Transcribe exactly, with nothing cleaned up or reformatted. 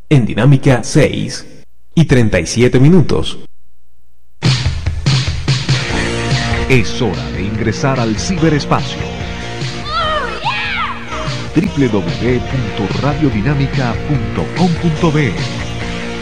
en Dinámica seis y treinta y siete minutos. Es hora de ingresar al ciberespacio. Oh, yeah. doble u doble u doble u punto radiodinámica punto com punto be